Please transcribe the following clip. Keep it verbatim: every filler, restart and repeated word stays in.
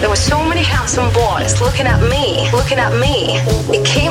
There were so many handsome boys looking at me, looking at me. It came